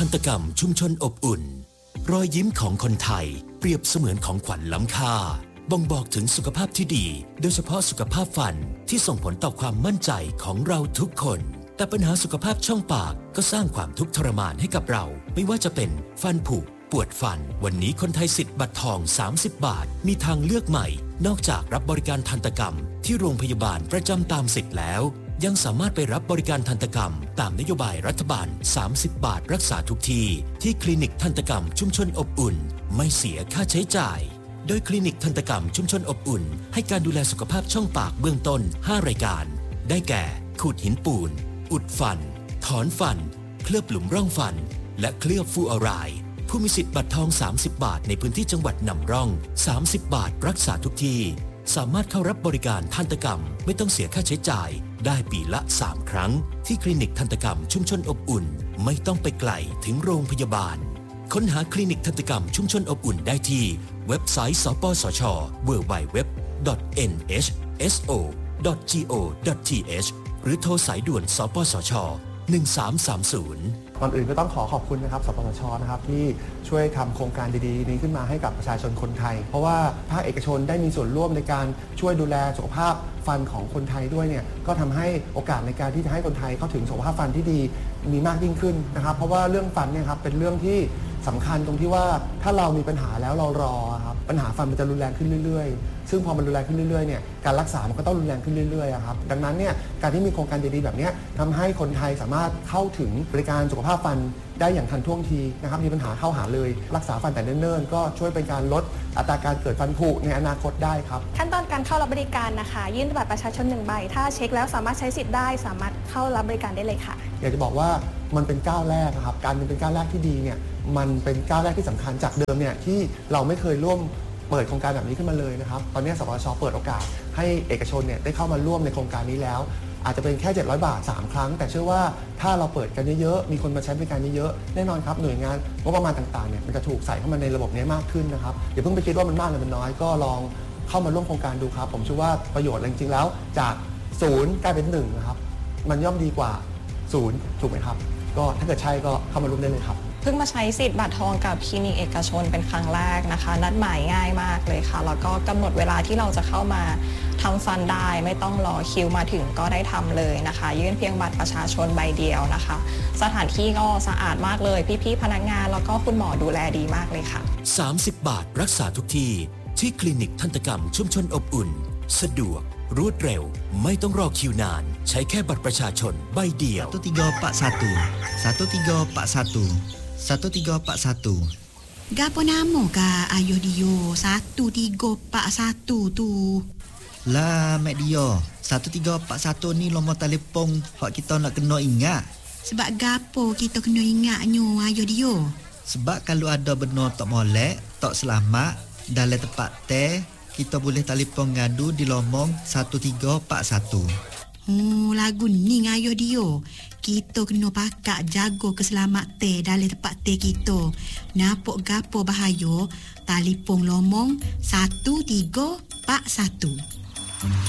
ทันตกรรมชุมชนอบอุ่นรอยยิ้มของคนไทยเปรียบเสมือนของขวัญล้ำค่าบ่งบอกถึงสุขภาพที่ดีโดยเฉพาะสุขภาพฟันที่ส่งผลต่อความมั่นใจของเราทุกคนแต่ปัญหาสุขภาพช่องปากก็สร้างความทุกข์ทรมานให้กับเราไม่ว่าจะเป็นฟันผุปวดฟันวันนี้คนไทยสิทธิ์บัตรทอง30 บาทมีทางเลือกใหม่นอกจากรับบริการทันตกรรมที่โรงพยาบาลประจำตามสิทธิ์แล้วยังสามารถไปรับบริการทันตกรรมตามนโยบายรัฐบาล30 บาทรักษาทุกที่คลินิกทันตกรรมชุมชนอบอุ่นไม่เสียค่าใช้จ่ายโดยคลินิกทันตกรรมชุมชนอบอุ่นให้การดูแลสุขภาพช่องปากเบื้องต้น5รายการได้แก่ขูดหินปูนอุดฟันถอนฟันเคลือบหลุมร่องฟันและเคลือบฟลูออไรด์ผู้มีสิทธิ์บัตรทอง30 บาทในพื้นที่จังหวัดนำร่อง30 บาทรักษาทุกที่สามารถเข้ารับบริการทันตกรรมไม่ต้องเสียค่าใช้จ่ายได้ปีละ3 ครั้งที่คลินิกทันตกรรมชุมชนอบอุ่นไม่ต้องไปไกลถึงโรงพยาบาลค้นหาคลินิกทันตกรรมชุมชนอบอุ่นได้ที่เว็บไซต์สปสช www.nhso.go.th หรือโทรสายด่วนสปสช1330 ก่อนอื่นก็ต้องขอบคุณนะครับสปสชนะครับที่ช่วยทำโครงการดีๆนี้ขึ้นมาให้กับประชาชนคนไทยเพราะว่าภาคเอกชนได้มีส่วนร่วมในการช่วยดูแลสุขภาพฟันของคนไทยด้วยเนี่ยก็ทำให้โอกาสในการที่จะให้คนไทยเข้าถึงสุขภาพฟันที่ดีมีมากยิ่งขึ้นนะครับเพราะว่าเรื่องฟันเนี่ยครับเป็นเรื่องที่สำคัญตรงที่ว่าถ้าเรามีปัญหาแล้วเรารอครับปัญหาฟันมันจะรุนแรงขึ้นเรื่อยๆซึ่งพอมันรุนแรงขึ้นเรื่อยๆเนี่ยการรักษามันก็ต้องรุนแรงขึ้นเรื่อยๆครับดังนั้นเนี่ยการที่มีโครงการดีๆแบบนี้ทำให้คนไทยสามารถเข้าถึงบริการสุขภาพฟันได้อย่างทันท่วงทีนะครับมีปัญหาเข้าหาเลยรักษาฟันแต่เนิ่นๆก็ช่วยเป็นการลดอัตราการเกิดฟันผุในอนาคตได้ครับขั้นตอนการเข้ารับบริการนะคะยื่นบัตรประชาชน1 ใบถ้าเช็คแล้วสามารถใช้สิทธิ์ได้สามารถเข้ารับบริการได้เลยค่ะอยากจะบอกว่ามันเป็นก้าวแรกครับการเป็นก้าวแรกที่ดีเนี่ยมันเป็นก้าวแรกที่สำคัญจากเดิมเนี่ยที่เราไม่เคยร่วมเปิดโครงการแบบนี้ขึ้นมาเลยนะครับตอนนี้สปสช.เปิดโอกาสให้เอกชนเนี่ยได้เข้ามาร่วมในโครงการนี้แล้วอาจจะเป็นแค่700 บาท3 ครั้งแต่เชื่อว่าถ้าเราเปิดกันเยอะๆมีคนมาใช้บริการเยอะๆแน่นอนครับหน่วยงานงบประมาณต่างๆเนี่ยมันจะถูกใส่เข้ามาในระบบนี้มากขึ้นนะครับอย่าเพิ่งไปคิดว่ามันมากหรือมันน้อยก็ลองเข้ามาร่วมโครงการดูครับผมเชื่อว่าประโยชน์จริงๆแล้วจาก0กลายเป็น1นะครับมันย่อมดีกว่า0ถูกไหมครับก็ถ้าเกิดใช่ก็เข้ามาร่วมได้เลยครับเพิ่งมาใช้สิทธิ์บัตรทองกับคลินิกเอกชนเป็นครั้งแรกนะคะนัดหมายง่ายมากเลยค่ะแล้วก็กำหนดเวลาที่เราจะเข้ามาทำฟันได้ไม่ต้องรอคิวมาถึงก็ได้ทำเลยนะคะยื่นเพียงบัตรประชาชนใบเดียวนะคะสถานที่ก็สะอาดมากเลยพี่ๆพนักงานแล้วก็คุณหมอดูแลดีมากเลยค่ะ 30 บาทรักษาทุกที่คลินิกทันตกรรมชุมชนอบอุ่นสะดวกรวดเร็วไม่ต้องรอคิวนานใช้แค่บัตรประชาชนใบเดียว 1341 Gapo namo ka ayo dio 1341 tu Lah mek dia 1341 ni nombor telefon hak kita nak kena ingat sebab gapo kita kena ingatnya ayo dio sebab kalau ada benda tak molek tak selamat dalam tempat teh kita boleh telefon ngadu di lomong 1341 lagu ni ayo dio kita kena pakak jaga keselamatan dalam tempat teh kita napok gapo bahaya telefon lomong 1341